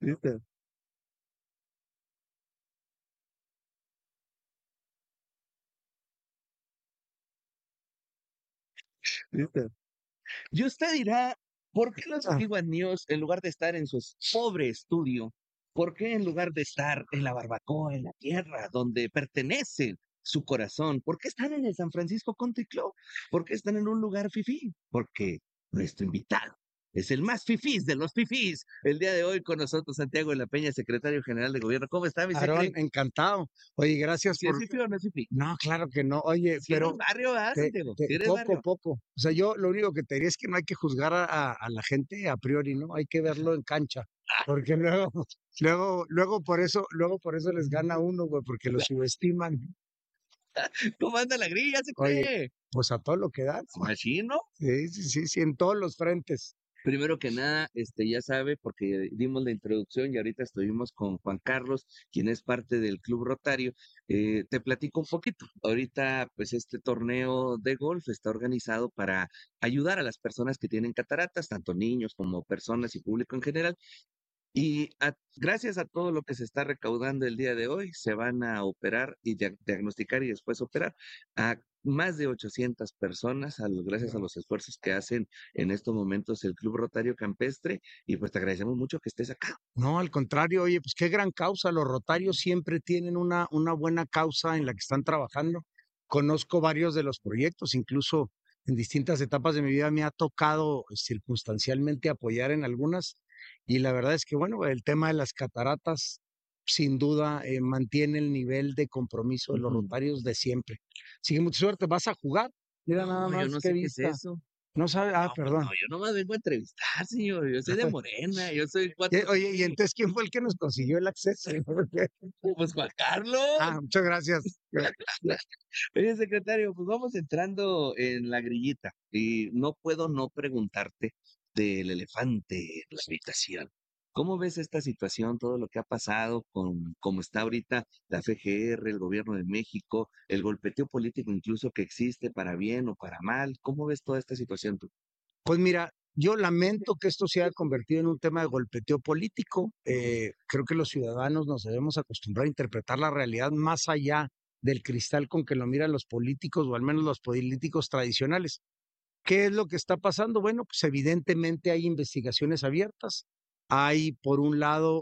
¿Viste? ¿Viste? Y usted dirá, ¿por qué los Ah, antiguos en lugar de estar en su pobre estudio, por qué en lugar de estar en la barbacoa, en la tierra, donde pertenece su corazón, por qué están en el San Francisco Country Club? ¿Por qué están en un lugar fifí? Porque nuestro invitado es el más fifís de los fifís. El día de hoy con nosotros Santiago de la Peña, secretario general de gobierno. ¿Cómo está, mi Aarón, secre? encantado. Oye, gracias ¿Si es por... fifí o no es fifí? No, claro que no. Oye, Si eres pero barrio, ¿verdad, Santiago? Si eres poco, barrio. poco. O sea, yo lo único que te diría es que no hay que juzgar a la gente a priori, ¿no? Hay que verlo en cancha. Porque luego, luego por eso les gana uno, güey, porque lo subestiman. ¿Cómo anda la grilla, Oye, secre? pues a todo lo que dan. Machino. Sí, sí, sí, sí, en todos los frentes. Primero que nada, ya sabe, porque dimos la introducción y ahorita estuvimos con Juan Carlos, quien es parte del Club Rotario. Te platico un poquito. Ahorita, pues este torneo de golf está organizado para ayudar a las personas que tienen cataratas, tanto niños como personas y público en general. Y gracias a todo lo que se está recaudando el día de hoy, se van a operar y diagnosticar y después operar a más de 800 personas, gracias a los esfuerzos que hacen en estos momentos el Club Rotario Campestre. Y pues te agradecemos mucho que estés acá. No, al contrario, oye, pues qué gran causa. Los Rotarios siempre tienen una buena causa en la que están trabajando. Conozco varios de los proyectos, incluso en distintas etapas de mi vida me ha tocado circunstancialmente apoyar en algunas. Y la verdad es que, bueno, el tema de las cataratas, sin duda, mantiene el nivel de compromiso de los Ujú. Rotarios de siempre. Así que mucha suerte, ¿vas a jugar? Mira nada No, yo más, no qué sé qué es vista. eso. No sabe, No, pues no, perdón. yo no me vengo a entrevistar, señor. Yo soy de Morena, yo soy cuatro Oye, y t entonces, ¿quién fue el que nos consiguió el acceso? Porque Pues Juan Carlos. muchas gracias. Oye, secretario, pues vamos entrando en la grillita y no puedo no preguntarte del elefante en la habitación. ¿Cómo ves esta situación, todo lo que ha pasado con cómo está ahorita la FGR, el gobierno de México, el golpeteo político incluso que existe para bien o para mal? ¿Cómo ves toda esta situación tú? Pues mira, yo lamento que esto se haya convertido en un tema de golpeteo político. Creo que los ciudadanos nos debemos acostumbrar a interpretar la realidad más allá del cristal con que lo miran los políticos o al menos los políticos tradicionales. ¿Qué es lo que está pasando? Bueno, pues evidentemente hay investigaciones abiertas. Hay, por un lado,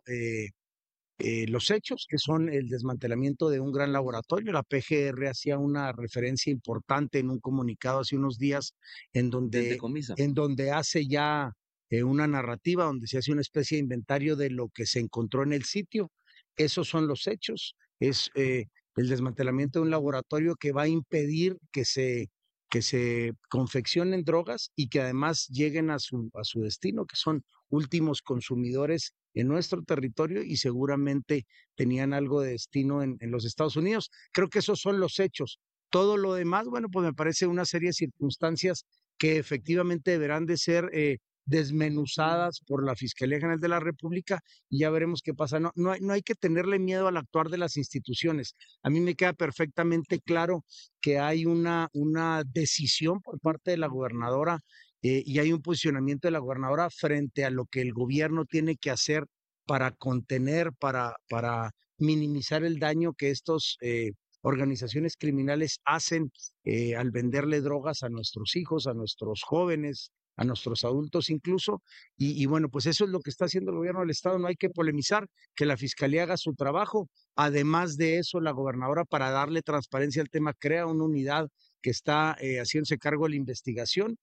los hechos, que son el desmantelamiento de un gran laboratorio. La PGR hacía una referencia importante en un comunicado hace unos días Del decomiso. en donde hace ya una narrativa, donde se hace una especie de inventario de lo que se encontró en el sitio. Esos son los hechos. Es el desmantelamiento de un laboratorio que va a impedir que se confeccionen drogas y que además lleguen a su destino, que son últimos consumidores en nuestro territorio y seguramente tenían algo de destino en los Estados Unidos. Creo que esos son los hechos. Todo lo demás, bueno, pues me parece una serie de circunstancias que efectivamente deberán de ser desmenuzadas por la Fiscalía General de la República y ya veremos qué pasa. No hay que tenerle miedo al actuar de las instituciones. A mí me queda perfectamente claro que hay una decisión por parte de la gobernadora y hay un posicionamiento de la gobernadora frente a lo que el gobierno tiene que hacer para contener, para minimizar el daño que estos organizaciones criminales hacen al venderle drogas a nuestros hijos, a nuestros jóvenes, a nuestros adultos incluso. Y bueno, pues eso es lo que está haciendo el gobierno del Estado. No hay que polemizar, que la Fiscalía haga su trabajo. Además de eso, la gobernadora, para darle transparencia al tema, crea una unidad que está haciéndose cargo de la investigación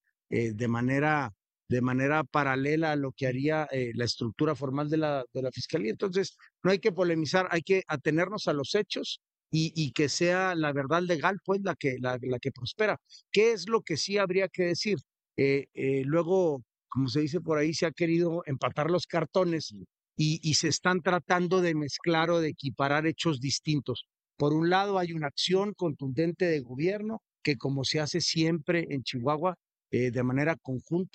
de manera paralela a lo que haría la estructura formal de la Fiscalía. Entonces, no hay que polemizar, hay que atenernos a los hechos y que sea la verdad legal, pues, la que prospera. ¿Qué es lo que sí habría que decir? Luego, como se dice por ahí, se ha querido empatar los cartones y se están tratando de mezclar o de equiparar hechos distintos. Por un lado, hay una acción contundente de gobierno que, como se hace siempre en Chihuahua, de manera conjunta,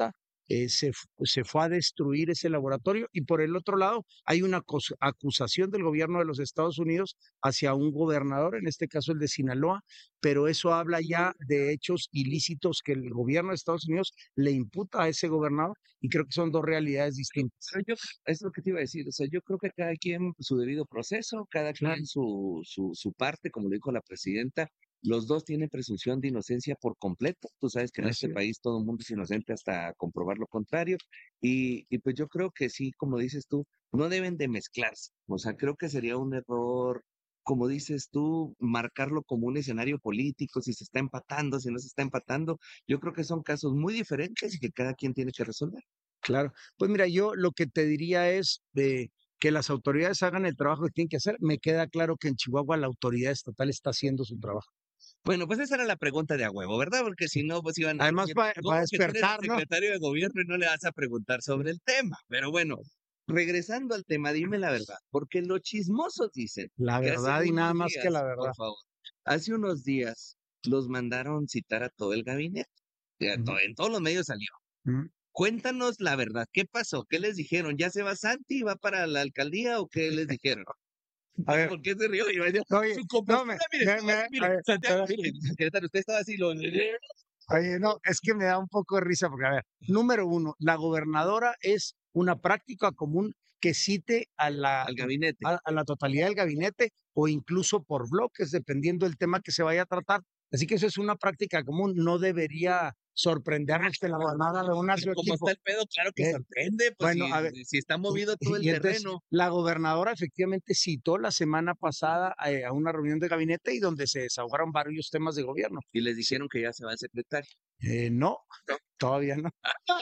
se fue a destruir ese laboratorio, y por el otro lado hay una acusación del gobierno de los Estados Unidos hacia un gobernador, en este caso el de Sinaloa, pero eso habla ya de hechos ilícitos que el gobierno de Estados Unidos le imputa a ese gobernador, y creo que son dos realidades distintas. Pero yo, es lo que te iba a decir, o sea, yo creo que cada quien su debido proceso, cada Claro, quien su parte, como lo dijo la presidenta, los dos tienen presunción de inocencia por completo. Tú sabes que en este así es. país todo el mundo es inocente hasta comprobar lo contrario. Y pues yo creo que sí, como dices tú, no deben de mezclarse. O sea, creo que sería un error, como dices tú, marcarlo como un escenario político, si se está empatando, si no se está empatando. Yo creo que son casos muy diferentes y que cada quien tiene que resolver. Claro. Pues mira, yo lo que te diría es que las autoridades hagan el trabajo que tienen que hacer. Me queda claro que en Chihuahua la autoridad estatal está haciendo su trabajo. Bueno, pues esa era la pregunta de a huevo, ¿verdad? Porque si no, pues iban a Además, decir, para ¿cómo que tú eres el despertar, ¿no? secretario de gobierno y no le vas a preguntar sobre el tema? Pero bueno, regresando al tema, dime la verdad, porque los chismosos dicen La que hace verdad y nada unos más que la días, verdad. por favor, hace unos días los mandaron citar a todo el gabinete, Ujú, en todos los medios salió. ujú. Cuéntanos la verdad, ¿qué pasó? ¿Qué les dijeron? ¿Ya se va Santi? ¿Va para la alcaldía o qué les dijeron? A ver, ¿Por qué se rió? Y me decía, oye, su no, compostura, mire, estaba así, a mire, ver, Santiago, mire, secretario, usted estaba así, lo... oye, no, es que me da un poco de risa porque, a ver, número uno, la gobernadora es una práctica común que cite al gabinete. a la totalidad del gabinete o incluso por bloques, dependiendo del tema que se vaya a tratar. Así que eso es una práctica común, no debería sorprendernos que la gobernadora reúna a Pero su como está equipo. el pedo, claro que Eh, sorprende, pues bueno, a ver, si está movido todo el y entonces terreno. la gobernadora efectivamente citó la semana pasada a una reunión de gabinete y donde se desahogaron varios temas de gobierno. Y les Sí, dijeron que ya se va el secretario. no, todavía no.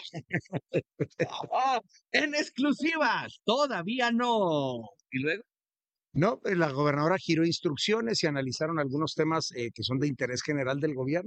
¡Ah! ¡En exclusiva! Todavía no. Y luego, No, la gobernadora giró instrucciones y analizaron algunos temas que son de interés general del gobierno,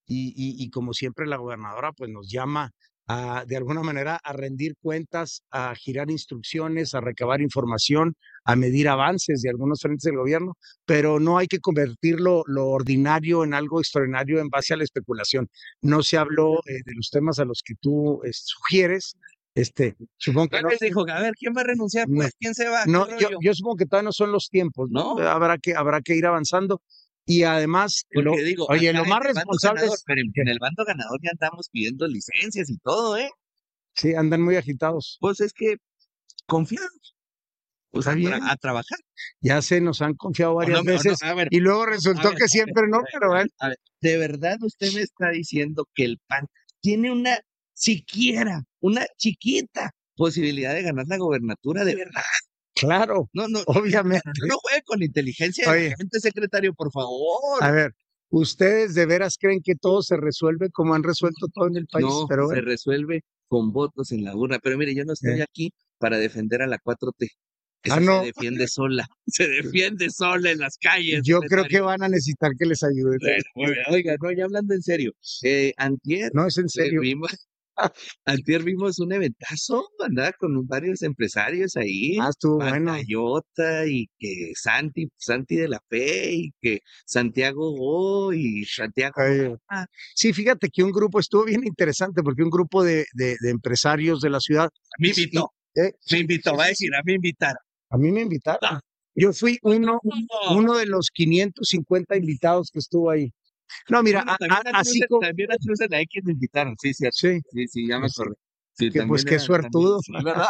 y como siempre la gobernadora pues nos llama de alguna manera a rendir cuentas, a girar instrucciones, a recabar información, a medir avances de algunos frentes del gobierno, pero no hay que convertir lo ordinario en algo extraordinario en base a la especulación. No se habló de los temas a los que tú sugieres. Supongo que no no, les dijo, a ver, ¿quién va a renunciar? no, Pues, ¿quién se va? ¿Qué no, rollo? yo supongo que todavía no son los tiempos, ¿no? No, Habrá que ir avanzando. Y además, porque digo, oye, lo acá en más el bando responsable ganador, es pero que en el bando ganador ya andamos pidiendo licencias y todo, ¿eh? sí, andan muy agitados. Pues es que confiados, pues Está bien, a trabajar. ya se nos han confiado O varias no, veces a ver, y luego a resultó ver, que siempre no, pero bueno. a ver, ¿de verdad usted me está diciendo que el PAN tiene una, siquiera, una chiquita posibilidad de ganar la gobernatura? ¿De verdad? Claro, No, no, obviamente. no juegue con la inteligencia de la Oye, gente, secretario, por a favor. ver, ¿ustedes de veras creen que todo se resuelve como han resuelto todo en el país? No, Pero se bueno, resuelve con votos en la urna. Pero mire, yo no estoy eh, aquí para defender a la 4T. Esa se no, defiende sola, se defiende sola en las calles, yo creo que secretario. van a necesitar que les ayuden. Bueno, muy bien. Oiga, no, ya hablando en serio, antier No, es en serio. vimos, antier vimos un eventazo, andaba con varios empresarios ahí, Estuvo bueno. Pantallota y que Santi de la Fe y que Santiago Go y Santiago. Oye, Ah, sí, fíjate que un grupo estuvo bien interesante porque un grupo de empresarios de la ciudad, me y, invitó, sí, sí, va a sí, decir, sí, a mí invitaron. a mí me invitaron. Yo fui No. uno de los 550 invitados que estuvo ahí. No, mira, Bueno, así como, también a Truce de X me invitaron, sí, cierto. sí, Sí, sí, ya me pues sí, acordé. Sí, que pues también qué eran, también, suertudo. sí, ¿verdad?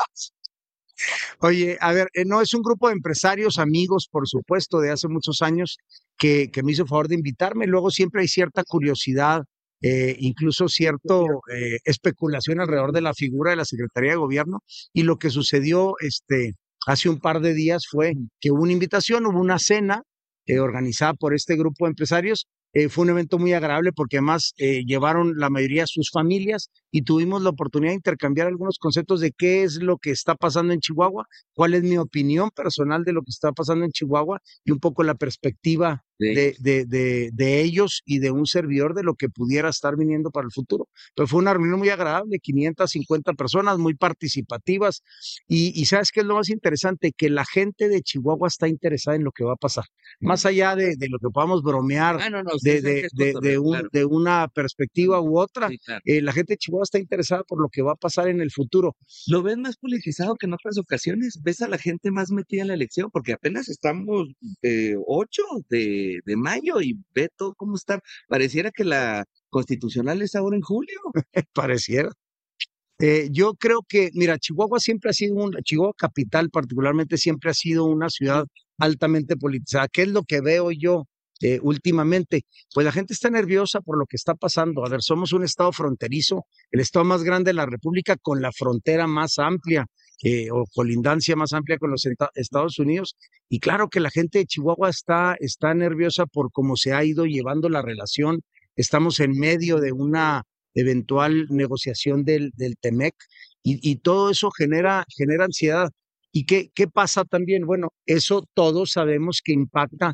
Oye, a ver, no es un grupo de empresarios, amigos, por supuesto, de hace muchos años, que me hizo favor de invitarme. Luego siempre hay cierta curiosidad, incluso cierto especulación alrededor de la figura de la Secretaría de Gobierno. Y lo que sucedió hace un par de días fue que hubo una invitación, hubo una cena organizada por este grupo de empresarios. Fue un evento muy agradable porque además llevaron la mayoría a sus familias y tuvimos la oportunidad de intercambiar algunos conceptos de qué es lo que está pasando en Chihuahua, cuál es mi opinión personal de lo que está pasando en Chihuahua y un poco la perspectiva de ellos y de un servidor de lo que pudiera estar viniendo para el futuro. Pero fue una reunión muy agradable, 550 personas, muy participativas. Y ¿sabes qué es lo más interesante? Que la gente de Chihuahua está interesada en lo que va a pasar. Más allá de lo que podamos bromear Ah, no, no, ustedes saben que es cotorreo, claro. de una perspectiva u otra, Sí, claro. la gente de Chihuahua está interesada por lo que va a pasar en el futuro. ¿Lo ves más politizado que en otras ocasiones? ¿Ves a la gente más metida en la elección? Porque apenas estamos 8 de mayo y ve todo cómo está. Pareciera que la constitucional es ahora en julio. Pareciera. Yo creo que, mira, Chihuahua siempre ha sido Chihuahua capital particularmente siempre ha sido una ciudad altamente politizada. ¿Qué es lo que veo yo últimamente? Pues la gente está nerviosa por lo que está pasando. A ver, somos un estado fronterizo, el estado más grande de la República con la frontera más amplia o colindancia más amplia con los Estados Unidos. Y claro que la gente de Chihuahua está nerviosa por cómo se ha ido llevando la relación. Estamos en medio de una eventual negociación del TEMEC y todo eso genera ansiedad. ¿Y qué pasa también? Bueno, eso todos sabemos que impacta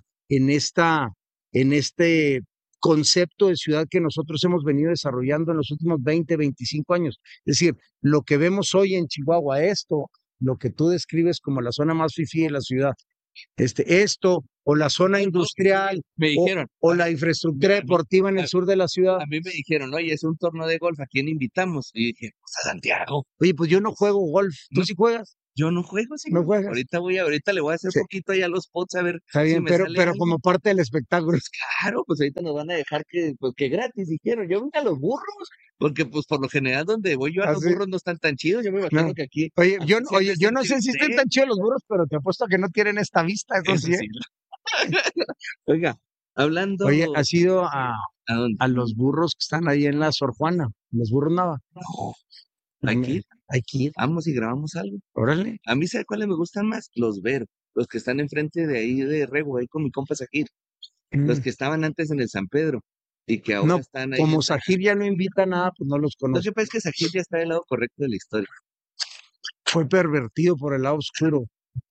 en este concepto de ciudad que nosotros hemos venido desarrollando en los últimos 20, 25 años. Es decir, lo que vemos hoy en Chihuahua, lo que tú describes como la zona más fifí de la ciudad, esto, o la zona industrial, Me dijeron, o la infraestructura deportiva en el sur de la ciudad. a mí me dijeron, oye, es un torneo de golf, ¿a quién invitamos? Y dije, pues a Santiago. Oye, pues yo no juego golf. ¿Tú No, sí juegas? yo no juego, ¿No señor. juegas? Ahorita le voy a hacer Sí, poquito ahí a los pots a ver está si bien, me sale pero algo. como parte del espectáculo. Pues claro, pues ahorita nos van a dejar que gratis, dijeron. Yo vengo a los burros, porque pues por lo general donde voy yo a los Así, burros no están tan chidos. Yo me no. imagino que aquí, Oye, aquí se han de yo no sentir sé si estén bien. tan chidos los burros, pero te apuesto que no tienen esta vista, eso Eso sí, ¿eh? sí. Oiga, Oye, hablando, ¿has ido ¿a dónde? a los burros que están ahí en la Sor Juana? Los burros Nava. No, hay que ir, Hay que ir, vamos y grabamos algo. órale. A mí, ¿sabe cuáles me gustan más? Los ver, los que están enfrente de ahí de Rego, ahí con mi compa Sajir, los Mm. que estaban antes en el San Pedro y que ahora No, están ahí como en... Sajir ya no invita nada, pues no los Lo que conozco. pasa es que Sajir ya está del lado correcto de la historia. Fue pervertido por el lado oscuro.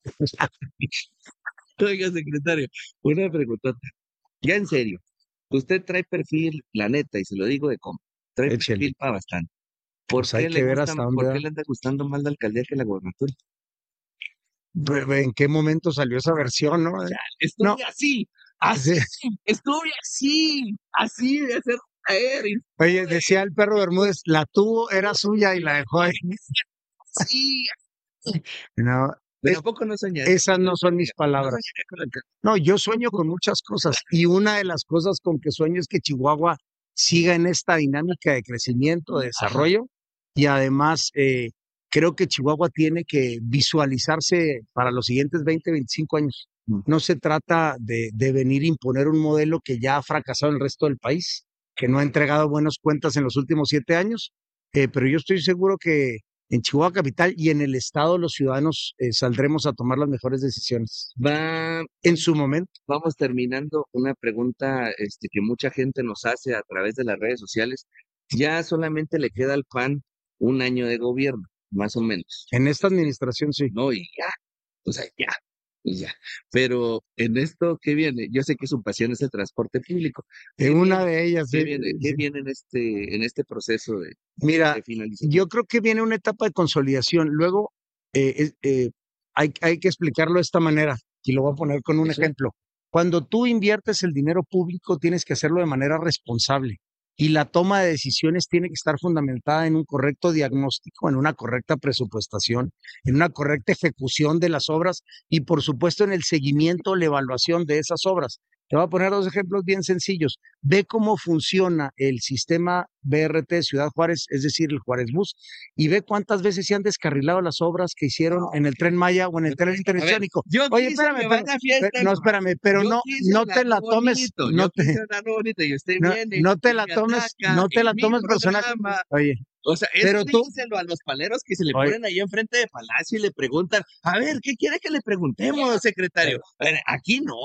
Oiga, secretario, una preguntota. Ya en serio, usted trae perfil, la neta, y se lo digo de cómo, trae Échele. perfil para bastante. Pues hay que ver hasta dónde ¿Por qué da. le anda gustando más la alcaldía que la gobernatura? ¿En qué momento salió esa versión, no? No, Estuve así, sí. así, estuve así de hacer caer, y Oye, decía el perro Bermúdez, la tuvo, era suya y la dejó ahí. así. No, Pero ¿a poco no soñaste? esas no son mis No palabras. soñaría con la alcaldía. No, yo sueño con muchas cosas y una de las cosas con que sueño es que Chihuahua siga en esta dinámica de crecimiento, de Ajá. desarrollo y además creo que Chihuahua tiene que visualizarse para los siguientes 20, 25 años. No se trata de venir a imponer un modelo que ya ha fracasado en el resto del país, que no ha entregado buenas cuentas en los últimos 7 años, pero yo estoy seguro que en Chihuahua Capital y en el estado los ciudadanos saldremos a tomar las mejores decisiones Va, en su momento. vamos terminando una pregunta que mucha gente nos hace a través de las redes sociales. Ya solamente le queda al PAN un año de gobierno, más o menos. En esta administración sí. No, y ya, o sea, ya, y ya. Pero en esto, ¿qué viene? Yo sé que su pasión es el transporte público. En ¿Qué una viene? de ellas, ¿Qué sí, viene? ¿Qué sí. viene en este proceso Mira, de finalización? yo creo que viene una etapa de consolidación. Luego, hay que explicarlo de esta manera, y lo voy a poner con un Eso. ejemplo. Cuando tú inviertes el dinero público, tienes que hacerlo de manera responsable. Y la toma de decisiones tiene que estar fundamentada en un correcto diagnóstico, en una correcta presupuestación, en una correcta ejecución de las obras y, por supuesto, en el seguimiento, la evaluación de esas obras. Te voy a poner dos ejemplos bien sencillos. Ve cómo funciona el sistema BRT de Ciudad Juárez, es decir, el Juárez Bus, y ve cuántas veces se han descarrilado las obras que hicieron en el Tren Maya o en el Tren A ver, Interoceánico. yo Oye, quise espérame, llevar una fiesta en no, paz. espérame, pero Yo no, quise no te hablarlo la tomes, bonito. Yo quise hablarlo bonito. Y usted viene no te y la me tomes, ataca no te en la mi tomes personal. programa. Oye, O sea, eso pero tú, díselo a los paleros que se le oye, ponen ahí enfrente de Palacio y le preguntan, a ver, ¿qué quiere que le preguntemos, secretario? A ver, aquí no.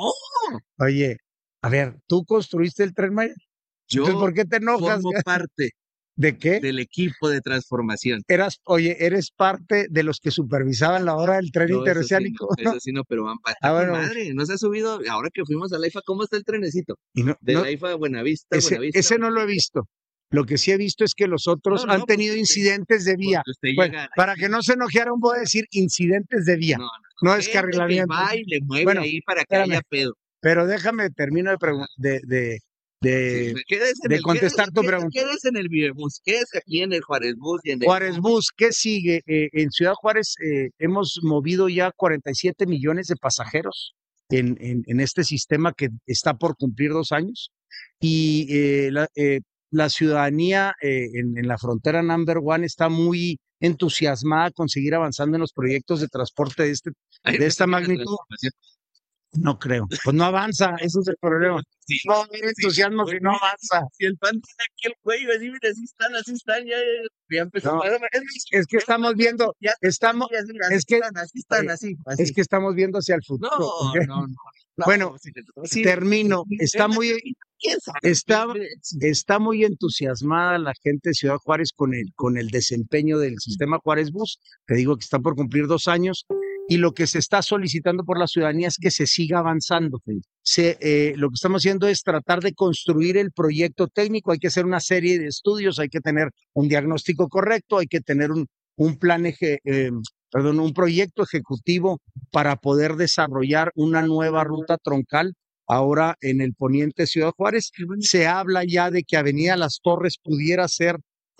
oye, a ver, tú construiste el Tren Maya, entonces Yo ¿por qué te enojas? formo parte ¿De qué? del equipo de transformación. Eres parte de los que supervisaban la hora del tren No, interoceánico, ¿no? eso sí no, pero está Ah, con bueno, madre, no se ha subido, ahora que fuimos a la IFA, ¿cómo está el trenecito? y no, De no, la IFA a Buenavista, ese no lo he visto. Lo que sí he visto es que los otros No, han no, tenido incidentes de vía. porque usted Bueno, llega, para que no se enojaran, voy a decir incidentes de vía, no, no, no gente que descarrilamientos. va y le mueve Bueno, ahí para que espérame, haya pedo. pero déjame termino Ajá. Sí, de contestar tu pregunta. quédese en el Vivebus, quédese aquí en el Juárez Bus y en el... Juárez Bus, ¿qué sigue? En Ciudad Juárez hemos movido ya 47 millones de pasajeros en este sistema que está por cumplir 2 años. Y la ciudadanía en la frontera number one está muy entusiasmada con seguir avanzando en los proyectos de transporte Ahí de me esta toca la magnitud. transformación. No creo. Pues no avanza, ese es el problema. Sí, No va a haber sí, entusiasmo si no avanza. si el pan tiene aquí el cuello, así, mira, así están, ya empezó. No, Es es que estamos viendo, ya, estamos, así, mira, es que, así están, es que estamos viendo hacia el No, futuro. ¿Ok? no, no. Bueno, Sí, sí, termino. ¿quién sabe? Está muy entusiasmada la gente de Ciudad Juárez con el desempeño del sistema Juárez Bus. Te digo que está por cumplir 2 años. Y lo que se está solicitando por la ciudadanía es que se siga avanzando. Lo que estamos haciendo es tratar de construir el proyecto técnico. Hay que hacer una serie de estudios, hay que tener un diagnóstico correcto, hay que tener un plan, un proyecto ejecutivo para poder desarrollar una nueva ruta troncal. Ahora en el poniente de Ciudad Juárez se habla ya de que Avenida Las Torres pudiera ser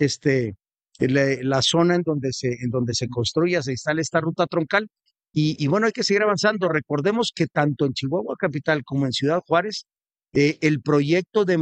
la zona en donde se construya, se instale esta ruta troncal. Y bueno, hay que seguir avanzando. Recordemos que tanto en Chihuahua Capital como en Ciudad Juárez, el proyecto de